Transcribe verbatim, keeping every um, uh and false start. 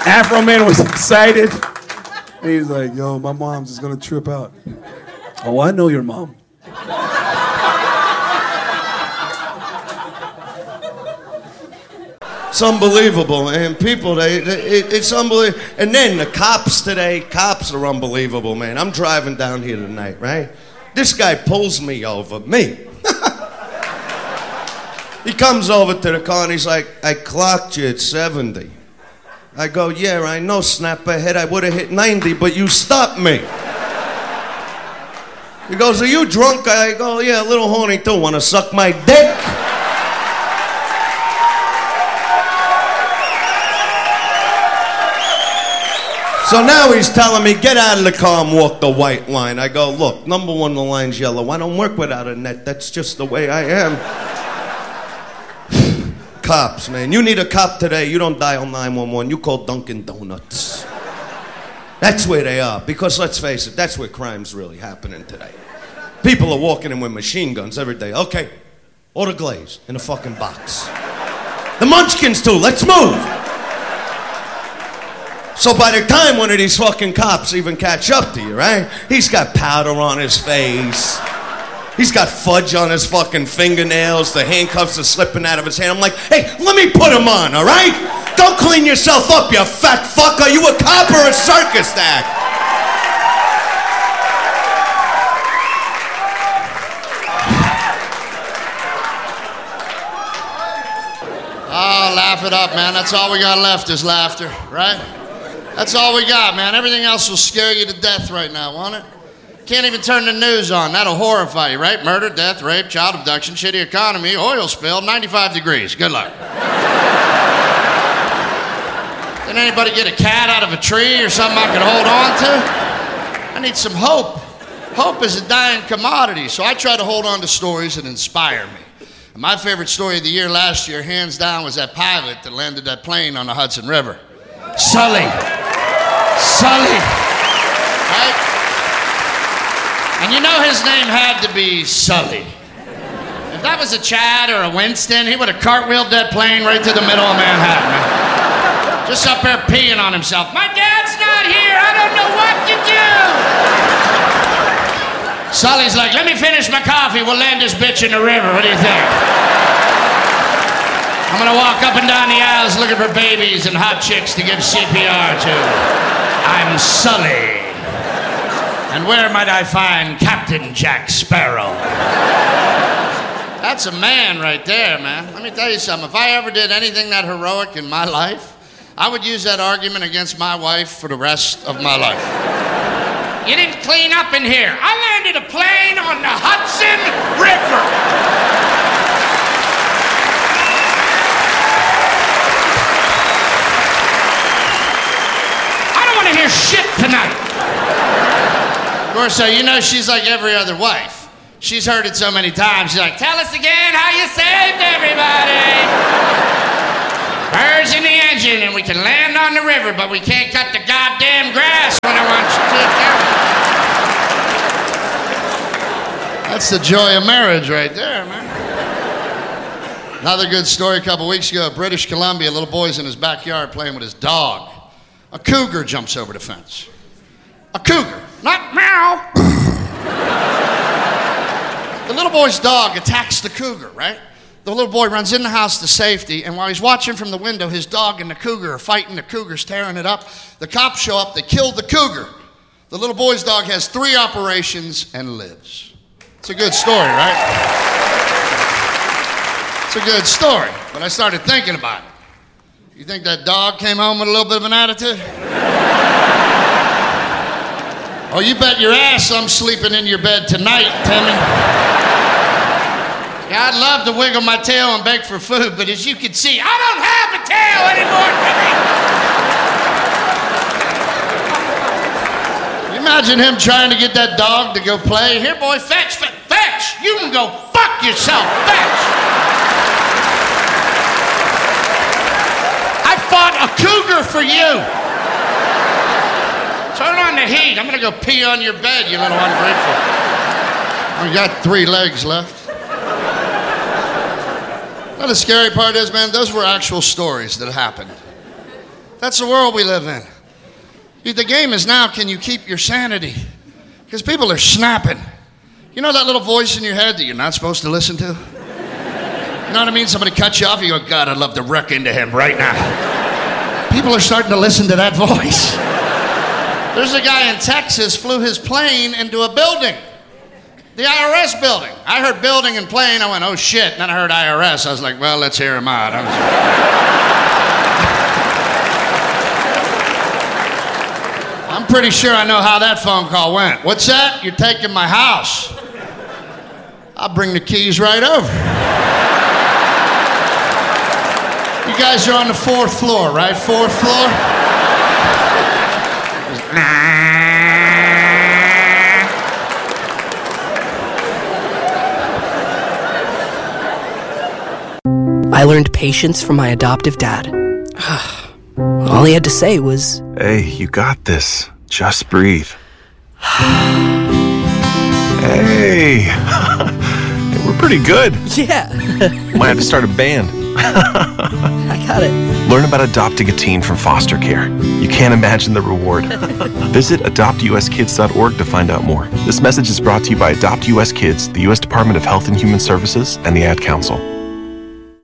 Afro Man was excited. And he was like, yo, my mom's just gonna trip out. Oh, I know your mom. It's unbelievable, man. People, they, they it, it's unbelievable. And then the cops today, cops are unbelievable, man. I'm driving down here tonight, right? This guy pulls me over, me. He comes over to the car and he's like, I clocked you at seventy. I go, yeah, I know, snap ahead. I would have hit ninety, but you stopped me. He goes, are you drunk? I go, yeah, a little horny too. Want to suck my dick? So now he's telling me, get out of the car and walk the white line. I go, look, number one, the line's yellow. I don't work without a net. That's just the way I am. Cops, man. You need a cop today. You don't dial nine one one. You call Dunkin' Donuts. That's where they are. Because let's face it, that's where crime's really happening today. People are walking in with machine guns every day. Okay, order glaze in a fucking box. The Munchkins too. Let's move. So by the time one of these fucking cops even catch up to you, right? He's got powder on his face. He's got fudge on his fucking fingernails. The handcuffs are slipping out of his hand. I'm like, hey, let me put him on, all right? Don't clean yourself up, you fat fuck. Are you a cop or a circus act? Oh, laugh it up, man. That's all we got left is laughter, right? That's all we got, man. Everything else will scare you to death right now, won't it? Can't even turn the news on. That'll horrify you, right? Murder, death, rape, child abduction, shitty economy, oil spill, ninety-five degrees. Good luck. Did anybody get a cat out of a tree or something I could hold on to? I need some hope. Hope is a dying commodity, so I try to hold on to stories that inspire me. And my favorite story of the year last year, hands down, was that pilot that landed that plane on the Hudson River. Sully. Sully. Right? And you know his name had to be Sully. If that was a Chad or a Winston, he would have cartwheeled that plane right to the middle of Manhattan. Just up there peeing on himself. My dad's not here. I don't know what to do. Sully's like, let me finish my coffee. We'll land this bitch in the river. What do you think? I'm gonna walk up and down the aisles looking for babies and hot chicks to give C P R to. I'm Sully. And where might I find Captain Jack Sparrow? That's a man right there, man. Let me tell you something. If I ever did anything that heroic in my life, I would use that argument against my wife for the rest of my life. You didn't clean up in here. I landed a plane on the Hudson River. I don't want to hear shit tonight. Of course, uh, you know she's like every other wife. She's heard it so many times. She's like, tell us again how you saved everybody. Birds in the engine and we can land on the river, but we can't cut the goddamn grass when I want you to. That's the joy of marriage right there, man. Another good story a couple weeks ago, British Columbia, a little boy's in his backyard playing with his dog. A cougar jumps over the fence. A cougar, not meow. The little boy's dog attacks the cougar, right? The little boy runs in the house to safety, and while he's watching from the window, his dog and the cougar are fighting. The cougar's tearing it up. The cops show up. They kill the cougar. The little boy's dog has three operations and lives. It's a good story, right? It's a good story, but I started thinking about it. You think that dog came home with a little bit of an attitude? Oh, you bet your ass I'm sleeping in your bed tonight, Timmy. Yeah, I'd love to wiggle my tail and beg for food, but as you can see, I don't have a tail anymore, Timmy. You imagine him trying to get that dog to go play? Here, boy, fetch, fetch, fetch. You can go fuck yourself, fetch. I fought a cougar for you. Turn on the heat. I'm gonna go pee on your bed, you little ungrateful. We got three legs left. Now the scary part is, man, those were actual stories that happened. That's the world we live in. The game is now, can you keep your sanity? Because people are snapping. You know that little voice in your head that you're not supposed to listen to? You know what I mean? Somebody cuts you off, you go, God, I'd love to wreck into him right now. People are starting to listen to that voice. There's a guy in Texas flew his plane into a building. The I R S building. I heard building and plane, I went, oh shit. And then I heard I R S, I was like, well, let's hear him out. I was... I'm pretty sure I know how that phone call went. What's that? You're taking my house. I'll bring the keys right over. You guys are on the fourth floor, right? Fourth floor? I learned patience from my adoptive dad. All he had to say was, Hey, you got this. Just breathe. Hey, we're pretty good. yeah, Might have to start a band. I got it. Learn about adopting a teen from foster care. You can't imagine the reward. Visit adopt u s kids dot org to find out more. This message is brought to you by Adopt U S Kids, the U S Department of Health and Human Services, and the Ad Council.